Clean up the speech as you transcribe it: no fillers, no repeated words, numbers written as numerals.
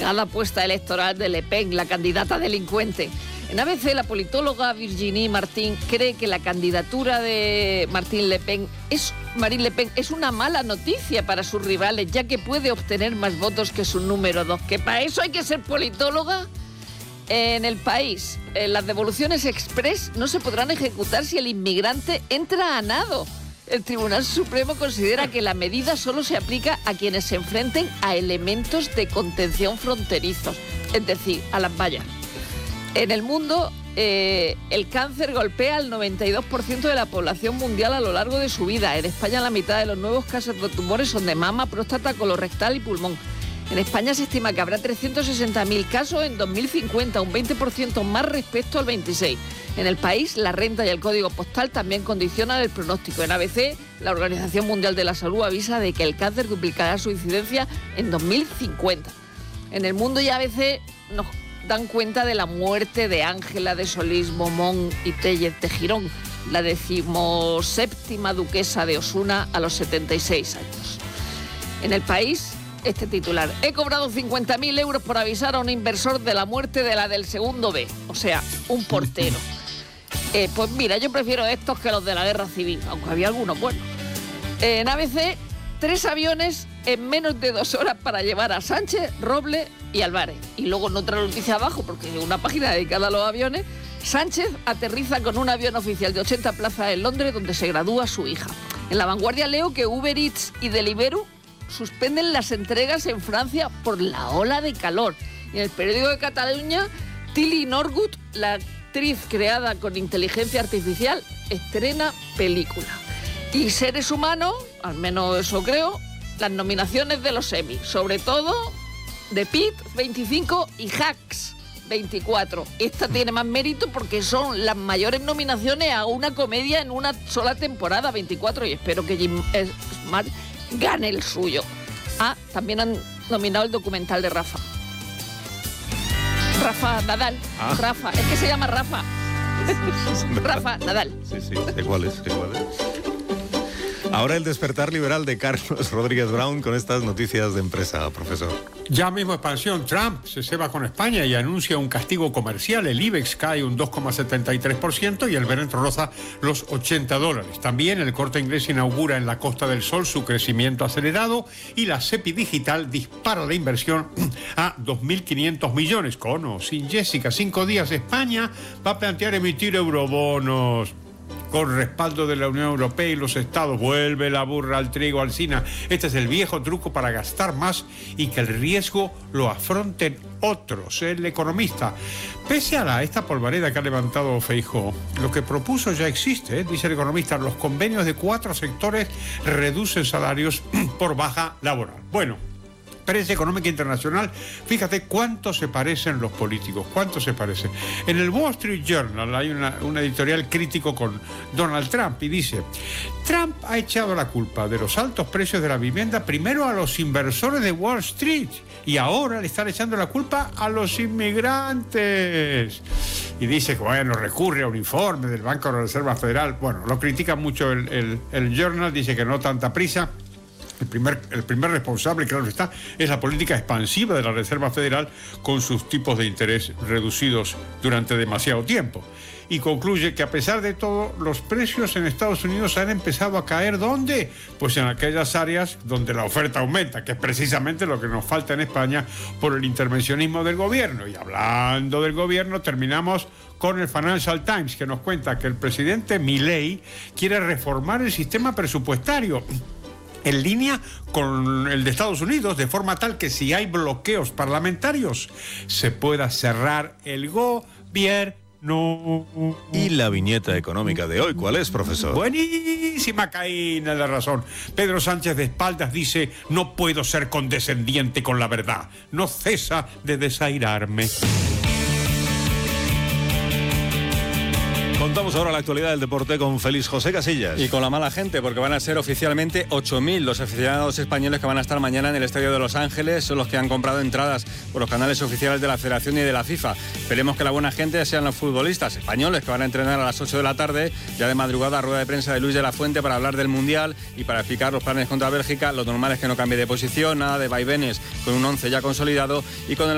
arriesgada apuesta electoral de Le Pen, la candidata delincuente. En ABC, la politóloga Virginie Martin cree que la candidatura de Marine Le Pen es una mala noticia para sus rivales, ya que puede obtener más votos que su número 2. ¿Que para eso hay que ser politóloga? En El País, las devoluciones express no se podrán ejecutar si el inmigrante entra a nado. El Tribunal Supremo considera que la medida solo se aplica a quienes se enfrenten a elementos de contención fronterizos, es decir, a las vallas. En El Mundo, el cáncer golpea al 92% de la población mundial a lo largo de su vida. En España, la mitad de los nuevos casos de tumores son de mama, próstata, colorectal y pulmón. En España se estima que habrá 360.000 casos en 2050, un 20% más respecto al 26. En El País, la renta y el código postal también condicionan el pronóstico. En ABC, la Organización Mundial de la Salud avisa de que el cáncer duplicará su incidencia en 2050. En El Mundo y ABC nos dan cuenta de la muerte de Ángela de Solís, Momón y Tellez de Girón, la 17ª duquesa de Osuna, a los 76 años. En El País, este titular: he cobrado 50.000 euros por avisar a un inversor de la muerte de la del segundo B, o sea, un portero. Pues mira, yo prefiero estos que los de la guerra civil, aunque había algunos buenos. En ABC, 3 aviones en menos de 2 horas para llevar a Sánchez, Robles y Álvarez. Y luego en otra noticia abajo, porque es una página dedicada a los aviones, Sánchez aterriza con un avión oficial de 80 plazas en Londres, donde se gradúa su hija. En La Vanguardia leo que Uber Eats y Deliveroo suspenden las entregas en Francia por la ola de calor. Y en el periódico de Cataluña, Tilly Norwood, la actriz creada con inteligencia artificial, estrena película. Y Seres Humanos, al menos eso creo, las nominaciones de los Emmy, sobre todo The Pitt, 25, y Hacks, 24. Esta tiene más mérito porque son las mayores nominaciones a una comedia en una sola temporada, 24, y espero que Jim Smart gane el suyo. También han nominado el documental de Rafa Nadal. Rafa, es que se llama Rafa. Rafa Nadal. Sí, ¿de cuál es? Ahora el despertar liberal de Carlos Rodríguez Brown con estas noticias de empresa, profesor. Ya mismo expansión. Trump se ceba con España y anuncia un castigo comercial. El IBEX cae un 2,73% y el Brent roza los $80. También el Corte Inglés inaugura en la Costa del Sol su crecimiento acelerado y la CEPI Digital dispara la inversión a 2.500 millones. Con o sin Jessica, 5 días España va a plantear emitir eurobonos con respaldo de la Unión Europea y los estados. Vuelve la burra al trigo, Alsina. Este es el viejo truco para gastar más y que el riesgo lo afronten otros. El Economista, pese a esta polvareda que ha levantado Feijóo, lo que propuso ya existe, dice el Economista. Los convenios de 4 sectores reducen salarios por baja laboral. Bueno, Prensa Económica Internacional, fíjate cuánto se parecen los políticos, cuánto se parecen. En el Wall Street Journal hay un editorial crítico con Donald Trump y dice: Trump ha echado la culpa de los altos precios de la vivienda primero a los inversores de Wall Street y ahora le están echando la culpa a los inmigrantes. Y dice que, bueno, recurre a un informe del Banco de la Reserva Federal. Bueno, lo critica mucho el Journal, dice que no tanta prisa. El primer responsable, claro está, es la política expansiva de la Reserva Federal con sus tipos de interés reducidos durante demasiado tiempo. Y concluye que a pesar de todo, los precios en Estados Unidos han empezado a caer. ¿Dónde? Pues en aquellas áreas donde la oferta aumenta, que es precisamente lo que nos falta en España por el intervencionismo del gobierno. Y hablando del gobierno, terminamos con el Financial Times, que nos cuenta que el presidente Milei quiere reformar el sistema presupuestario en línea con el de Estados Unidos, de forma tal que si hay bloqueos parlamentarios se pueda cerrar el gobierno. ¿Y la viñeta económica de hoy cuál es, profesor? Buenísima, Caína, la razón. Pedro Sánchez de espaldas dice: no puedo ser condescendiente con la verdad, no cesa de desairarme. Contamos ahora la actualidad del deporte con Félix José Casillas. Y con la mala gente, porque van a ser oficialmente 8.000 los aficionados españoles que van a estar mañana en el Estadio de Los Ángeles. Son los que han comprado entradas por los canales oficiales de la Federación y de la FIFA. Esperemos que la buena gente sean los futbolistas españoles que van a entrenar a las 8 de la tarde. Ya de madrugada, rueda de prensa de Luis de la Fuente para hablar del Mundial y para explicar los planes contra Bélgica. Lo normal es que no cambie de posición, nada de vaivenes, con un 11 ya consolidado y con el